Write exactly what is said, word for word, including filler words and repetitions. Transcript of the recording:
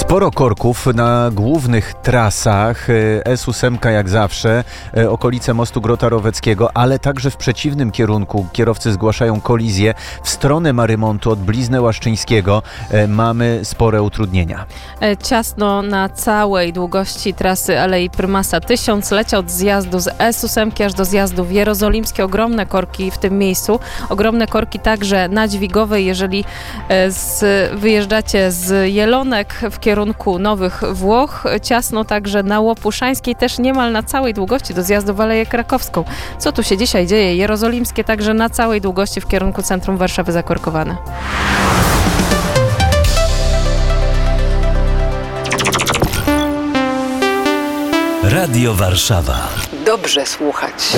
Sporo korków na głównych trasach, S osiem jak zawsze, okolice mostu Grota Roweckiego, ale także w przeciwnym kierunku. Kierowcy zgłaszają kolizję w stronę Marymontu od Blizny Łaszczyńskiego. Mamy spore utrudnienia. Ciasno na całej długości trasy Alei Prymasa Tysiąclecia od zjazdu z S osiem aż do zjazdu w Jerozolimskie. Ogromne korki w tym miejscu. Ogromne korki także na Dźwigowej, jeżeli z, wyjeżdżacie z Jelonek w kierunku Nowych Włoch. Ciasno także na Łopuszańskiej, też niemal na całej długości do zjazdu w Aleję Krakowską. Co tu się dzisiaj dzieje? Jerozolimskie także na całej długości w kierunku centrum Warszawy zakorkowane. Radio Warszawa. Dobrze słuchać.